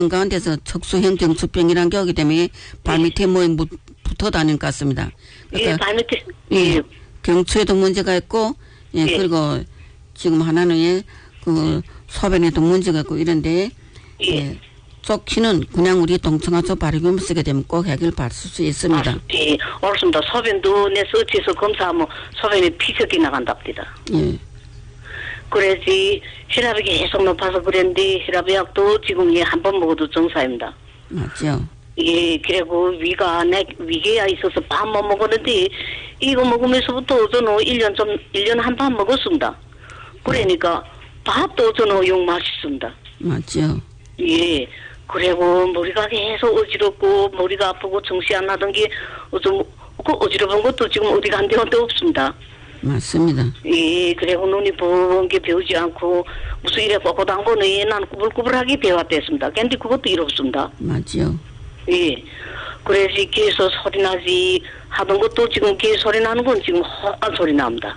가운데서 척수형 경추병이라는 게 오기 때문에 발밑에 뭐에 붙어 다니는 것 같습니다. 그러니까 예, 발밑에. 예, 경추에도 문제가 있고, 예, 예. 그리고 지금 하나는 예, 그 소변에도 문제가 있고 이런데, 예. 예, 좋기는 그냥 우리 동청하초 발효균 쓰게 되면 꼭 해결 받을 수 있습니다. 예, 옳습니다. 소변도 내 서치에서 검사하면 소변에 피석이 나간답니다. 예. 그래야지 혈압이 계속 높아서 그랬는데 혈압약도 지금 예, 한 번 먹어도 정상입니다. 맞죠. 예, 그리고 위계가 있어서 밥 못 먹었는데 이거 먹으면서부터 저는 1년 한 번 먹었습니다. 그러니까 밥도 저는 용 맛있습니다. 맞죠. 예. 그리고 머리가 계속 어지럽고 머리가 아프고 정신 안 나던 게 좀 그 어지러운 것도 지금 어디 간 데도 없습니다. 맞습니다. 예, 그리고 눈이 부은 게 배우지 않고 무슨 일에 뻣뻣한 거는 예, 나는 꾸불꾸불하게 배웠댔습니다. 근데 그것도 이렇습니다. 맞죠. 예. 그래서 귀에서 소리 나지 하던 것도 지금 귀에 소리 나는 건 지금 헛간 소리 납니다.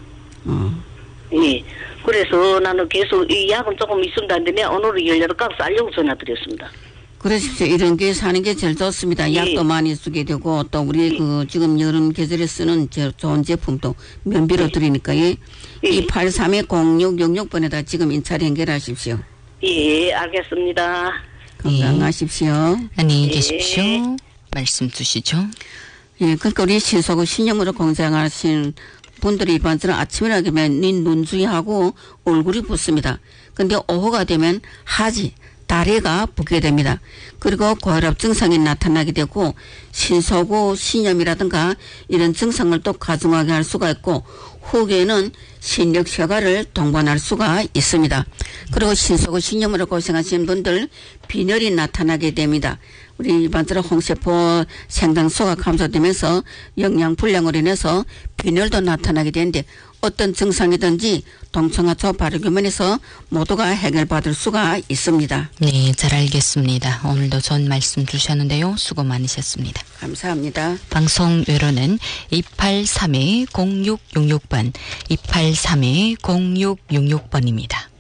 예. 그래서 나는 계속 이 약은 조금 있습니다. 근데 내가 오늘은 18값 살려고 전화드렸습니다. 그러십시오. 이런 게 사는 게 제일 좋습니다. 예. 약도 많이 쓰게 되고 또 우리 그 지금 여름 계절에 쓰는 좋은 제품도 면비로 드리니까 예. 예. 283-0666번에다 지금 인차를 연결하십시오. 예, 알겠습니다. 건강하십시오. 안녕히 예. 계십시오. 말씀 주시죠. 예, 그러니까 우리 신속을 신념으로 공장하신 분들이 일반적으로 아침이라 되면 눈 주위하고 얼굴이 붓습니다. 근데 오후가 되면 하지, 다리가 붓게 됩니다. 그리고 고혈압 증상이 나타나게 되고 신소고 신염이라든가 이런 증상을 또 가중하게 할 수가 있고 후기에는 신력 효과를 동반할 수가 있습니다. 그리고 신소고 신염으로 고생하시는 분들 빈혈이 나타나게 됩니다. 우리 일반적으로 홍세포 생장소가 감소되면서 영양 불량으로 인해서 빈혈도 나타나게 되는데 어떤 증상이든지 동청하초 발효균면에서 모두가 해결받을 수가 있습니다. 네, 잘 알겠습니다. 오늘도 좋은 말씀 주셨는데요. 수고 많으셨습니다. 감사합니다. 방송 외로는 283-0666번, 283-0666번입니다.